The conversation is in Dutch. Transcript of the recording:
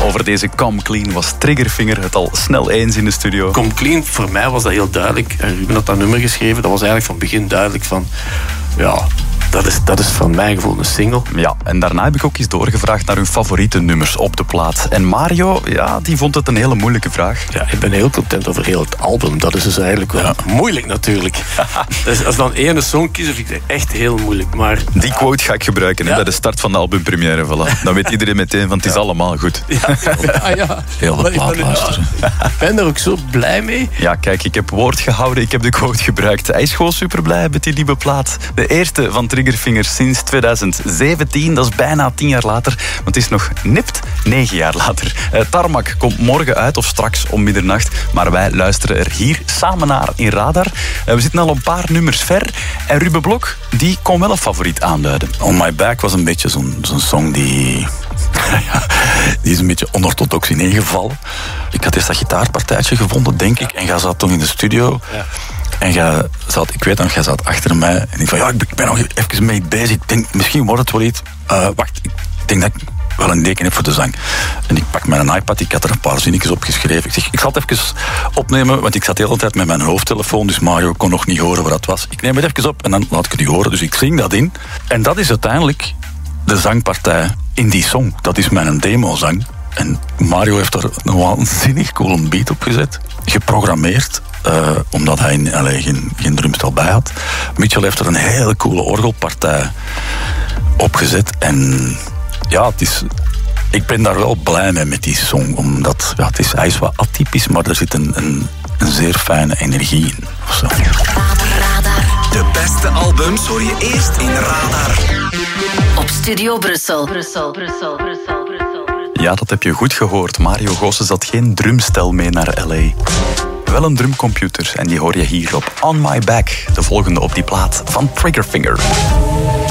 Over deze Come Clean was Triggerfinger het al snel eens in de studio. Come Clean, voor mij was dat heel duidelijk. Ruben had dat nummer geschreven. Dat was eigenlijk van begin duidelijk van... Ja, dat is van mijn gevoel een single. Ja, en daarna heb ik ook eens doorgevraagd naar hun favoriete nummers op de plaat. En Mario, ja, die vond het een hele moeilijke vraag. Ja, ik ben heel content over heel het album. Dat is dus eigenlijk wel moeilijk natuurlijk. Dus als dan één song kiezen, vind ik het echt heel moeilijk. Maar, die quote ga ik gebruiken bij de start van de albumpremière. Voilà. Dan weet iedereen meteen van het is allemaal goed. Heel de plaat luisteren. Ik ben er ook zo blij mee. Ja, kijk, ik heb woord gehouden, ik heb de quote gebruikt. Hij is gewoon super blij met die nieuwe plaat. De eerste van Triggerfinger sinds 2017, dat is bijna 10 jaar later. Want het is nog nipt 9 jaar later. Tarmac komt morgen uit, of straks om middernacht. Maar wij luisteren er hier samen naar in Radar. We zitten al een paar nummers ver. En Ruben Blok, die kon wel een favoriet aanduiden. On My Back was een beetje zo'n song die is een beetje onorthodox ineengevallen. Ik had eerst dat gitaarpartijtje gevonden, denk ik. En jij zat toen in de studio. Ja. En jij zat achter mij. En ik van, ik ben nog even mee bezig. Ik denk, misschien wordt het wel iets. Wacht, ik denk dat ik wel een deken heb voor de zang. En ik pak mijn iPad, ik had er een paar zinnetjes opgeschreven. Ik zeg, ik zal het even opnemen, want ik zat de hele tijd met mijn hoofdtelefoon, dus Mario kon nog niet horen wat dat was. Ik neem het even op en dan laat ik het u horen. Dus ik zing dat in. En dat is uiteindelijk de zangpartij in die song. Dat is mijn demozang. En Mario heeft er een waanzinnig coole beat op gezet. Geprogrammeerd. Omdat hij geen drumstel bij had. Mitchell heeft er een hele coole orgelpartij opgezet. En ja, ik ben daar wel blij mee met die song. Omdat hij is wat atypisch, maar er zit een zeer fijne energie in. Ofzo. Radar. De beste albums hoor je eerst in Radar. Op Studio Brussel. Ja, dat heb je goed gehoord. Mario Goossen zat geen drumstel mee naar L.A. Wel een drumcomputer en die hoor je hier op On My Back, de volgende op die plaat van Triggerfinger.